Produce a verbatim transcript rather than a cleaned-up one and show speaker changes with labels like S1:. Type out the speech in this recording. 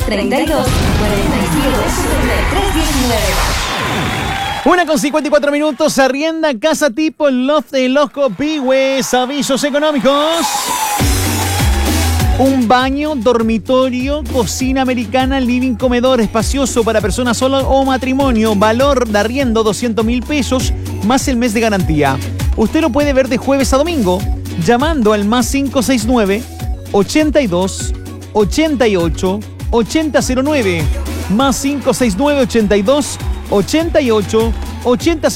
S1: treinta y dos, cuarenta y siete, setenta y tres, diecinueve.
S2: Una con cincuenta y cuatro minutos, arrienda casa tipo Loft de Los Copihue. Avisos económicos. Un baño, dormitorio, cocina americana, living, comedor espacioso para personas solo o matrimonio. Valor de arriendo doscientos mil pesos más el mes de garantía. Usted lo puede ver de jueves a domingo llamando al más cinco seis nueve, ochenta y dos, ochenta y ocho, ochenta cero nueve. Más cinco seis nueve, ochenta y dos, ochenta y ocho, ochenta